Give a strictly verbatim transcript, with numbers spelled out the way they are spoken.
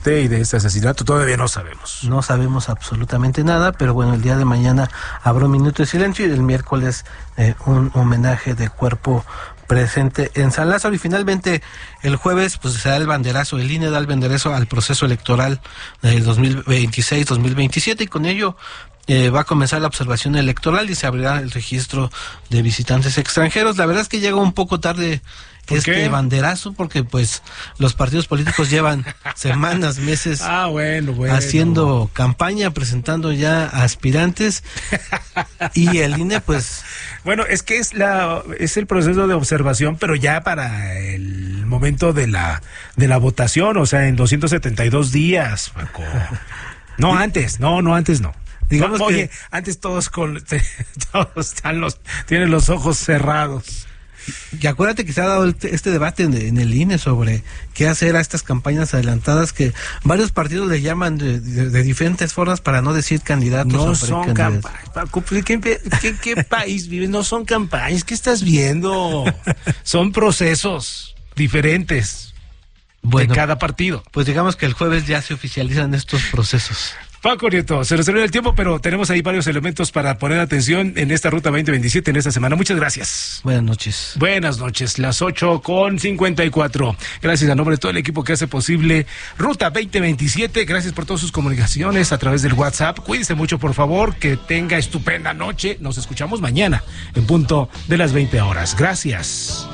y de este asesinato todavía no sabemos. No sabemos absolutamente nada, pero bueno, el día de mañana habrá un minuto de silencio y el miércoles eh, un homenaje de cuerpo presente en San Lázaro. Y finalmente el jueves pues se da el banderazo, el I N E da el banderazo al proceso electoral del dos mil veintiséis dos mil veintisiete y con ello eh, va a comenzar la observación electoral y se abrirá el registro de visitantes extranjeros. La verdad es que llega un poco tarde este qué? banderazo porque pues los partidos políticos llevan semanas, meses ah, bueno, bueno. haciendo campaña, presentando ya aspirantes y el I N E pues bueno, es que es la es el proceso de observación, pero ya para el momento de la de la votación, o sea, en doscientos setenta y dos días, Paco. No antes, no, no antes no. Digamos no, que oye, antes todos con todos están los tienen los ojos cerrados. Y acuérdate que se ha dado este debate en, en el I N E sobre qué hacer a estas campañas adelantadas que varios partidos le llaman de, de, de diferentes formas para no decir candidatos. No son campañas. ¿Qué, qué, ¿Qué país vives? No son campañas. ¿Qué estás viendo? Son procesos diferentes bueno, de cada partido. Pues digamos que el jueves ya se oficializan estos procesos. Paco Nieto, se nos termina el tiempo, pero tenemos ahí varios elementos para poner atención en esta Ruta veinte veintisiete en esta semana. Muchas gracias. Buenas noches. Buenas noches, las ocho con cincuenta y cuatro. Gracias a nombre de todo el equipo que hace posible Ruta veinte veintisiete. Gracias por todas sus comunicaciones a través del WhatsApp. Cuídense mucho, por favor, que tenga estupenda noche. Nos escuchamos mañana en punto de las veinte horas. Gracias.